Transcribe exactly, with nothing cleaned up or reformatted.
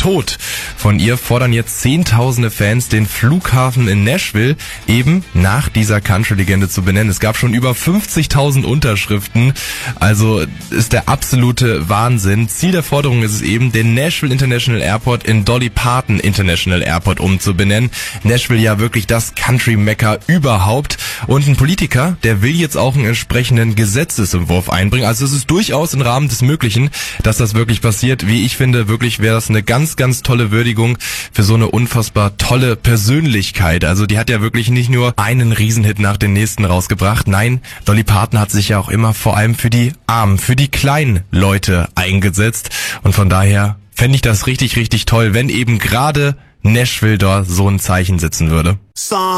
Tod von ihr fordern jetzt zehntausende Fans, den Flughafen in Nashville eben nach dieser Country-Legende zu benennen. Es gab schon über fünfzigtausend Unterschriften, also ist der absolute Wahnsinn. Ziel der Forderung ist es eben, den Nashville International Airport in Dolly Parton International Airport umzubenennen. Nashville ja wirklich das Country-Mekka überhaupt. Und ein Politiker, der will jetzt auch einen entsprechenden Gesetzesentwurf einbringen. Also es ist durchaus im Rahmen des Möglichen, dass das wirklich passiert. Wie ich finde, wirklich wäre das eine ganz, ganz tolle Würdigung für so eine unfassbar tolle Persönlichkeit. Also die hat ja wirklich nicht nur einen Riesenhit nach dem nächsten rausgebracht. Nein, Dolly Parton hat sich ja auch immer vor allem für die Armen, für die kleinen Leute eingesetzt. Und von daher fände ich das richtig, richtig toll, wenn eben gerade Nashville da so ein Zeichen setzen würde.